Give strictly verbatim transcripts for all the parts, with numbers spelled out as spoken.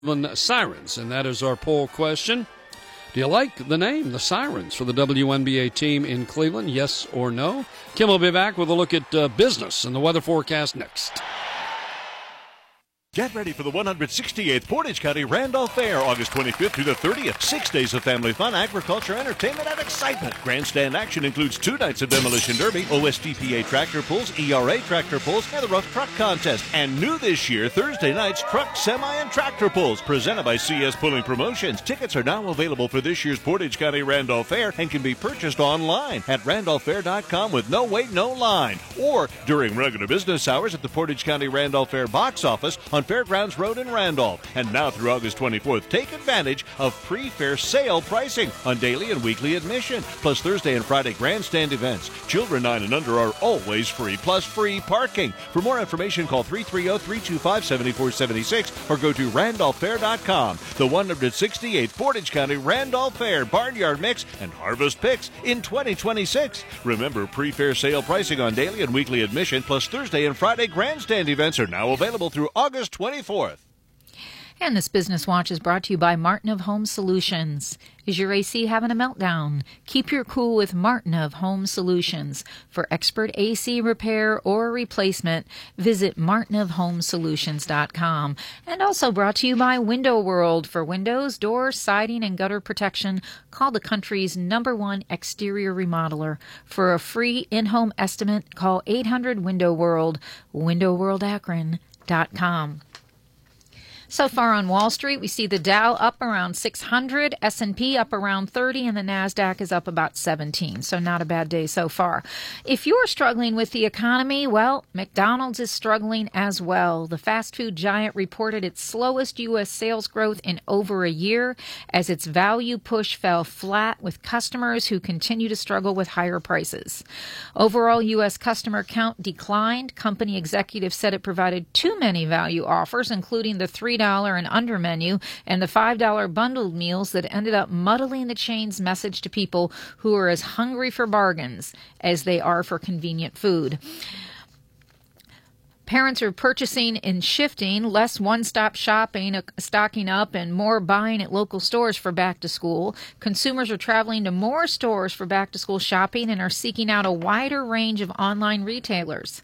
Sirens, and that is our poll question. Do you like the name, the Sirens, for the W N B A team in Cleveland, yes or no? Kim will be back with a look at uh, business and the weather forecast next. Get ready for the one hundred sixty-eighth Portage County Randolph Fair, August twenty-fifth through the thirtieth. Six days of family fun, agriculture, entertainment, and excitement. Grandstand action includes two nights of demolition derby, O S D P A tractor pulls, E R A tractor pulls, and the rough truck contest. And new this year, Thursday nights, truck, semi, and tractor pulls, presented by C S Pulling Promotions. Tickets are now available for this year's Portage County Randolph Fair and can be purchased online at randolph fair dot com with no wait, no line. Or during regular business hours at the Portage County Randolph Fair box office on Fairgrounds Road in Randolph. And now through August twenty-fourth, take advantage of pre-fair sale pricing on daily and weekly admission, plus Thursday and Friday grandstand events. Children nine and under are always free, plus free parking. For more information, call three three zero, three two five, seven four seven six or go to randolph fair dot com. The one hundred sixty-eighth Portage County Randolph Fair Barnyard Mix and Harvest Picks in twenty twenty-six. Remember, pre-fair sale pricing on daily and weekly admission, plus Thursday and Friday grandstand events are now available through August twenty-fourth. And this Business Watch is brought to you by Martin of Home Solutions. Is your A C having a meltdown? Keep your cool with Martin of Home Solutions. For expert A C repair or replacement, visit martin of home solutions dot com. And also brought to you by Window World. For windows, doors, siding, and gutter protection, call the country's number one exterior remodeler. For a free in-home estimate, call eight hundred window world, window world akron dot com. So far on Wall Street, we see the Dow up around six hundred, S and P up around thirty, and the NASDAQ is up about seventeen. So not a bad day so far. If you're struggling with the economy, well, McDonald's is struggling as well. The fast food giant reported its slowest U S sales growth in over a year as its value push fell flat with customers who continue to struggle with higher prices. Overall, U S customer count declined. Company executives said it provided too many value offers, including the three dollar and under menu and the five dollar bundled meals that ended up muddling the chain's message to people who are as hungry for bargains as they are for convenient food. Parents are purchasing and shifting, less one-stop shopping, stocking up, and more buying at local stores for back-to-school. Consumers are traveling to more stores for back-to-school shopping and are seeking out a wider range of online retailers.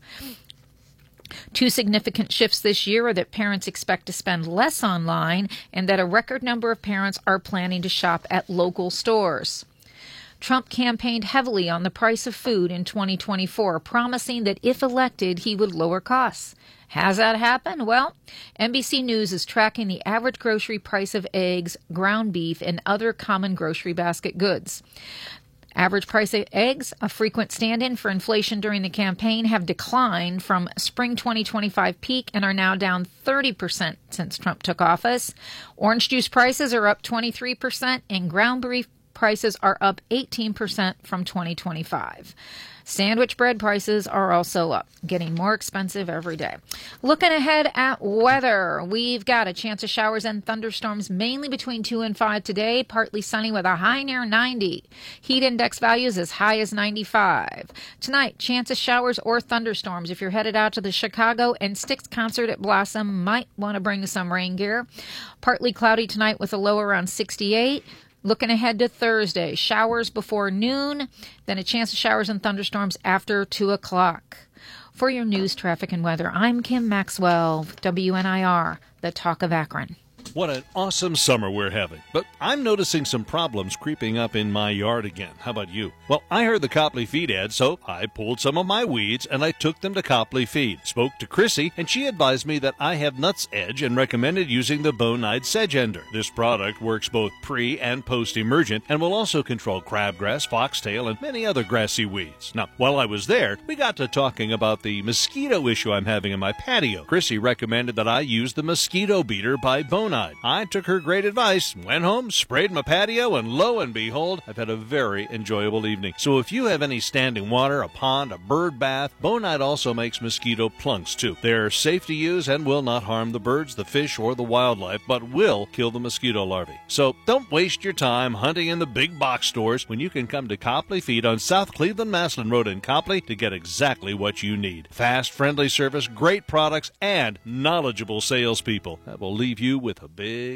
Two significant shifts this year are that parents expect to spend less online and that a record number of parents are planning to shop at local stores. Trump campaigned heavily on the price of food in twenty twenty-four, promising that if elected, he would lower costs. Has that happened? Well, N B C News is tracking the average grocery price of eggs, ground beef, and other common grocery basket goods. Average price of eggs, a frequent stand-in for inflation during the campaign, have declined from spring twenty twenty-five peak and are now down thirty percent since Trump took office. Orange juice prices are up twenty-three percent and ground beef prices are up eighteen percent from twenty twenty-five. Sandwich bread prices are also up, getting more expensive every day. Looking ahead at weather, we've got a chance of showers and thunderstorms mainly between two and five today, partly sunny with a high near ninety. Heat index values as high as ninety-five. Tonight, chance of showers or thunderstorms. If you're headed out to the Chicago and Styx concert at Blossom, might want to bring some rain gear. Partly cloudy tonight with a low around sixty-eight. Looking ahead to Thursday, showers before noon, then a chance of showers and thunderstorms after two o'clock. For your news, traffic, and weather, I'm Kim Maxwell, W N I R, the Talk of Akron. What an awesome summer we're having. But I'm noticing some problems creeping up in my yard again. How about you? Well, I heard the Copley Feed ad, so I pulled some of my weeds and I took them to Copley Feed. Spoke to Chrissy, and she advised me that I have nuts edge and recommended using the Bonide Sedge Ender. This product works both pre- and post-emergent and will also control crabgrass, foxtail, and many other grassy weeds. Now, while I was there, we got to talking about the mosquito issue I'm having in my patio. Chrissy recommended that I use the Mosquito Beater by Bonide. I took her great advice, went home, sprayed my patio, and lo and behold, I've had a very enjoyable evening. So if you have any standing water, a pond, a bird bath, Bonide also makes mosquito plunks too. They're safe to use and will not harm the birds, the fish, or the wildlife, but will kill the mosquito larvae. So don't waste your time hunting in the big box stores when you can come to Copley Feed on South Cleveland-Maslin Road in Copley to get exactly what you need. Fast, friendly service, great products, and knowledgeable salespeople that will leave you with with a big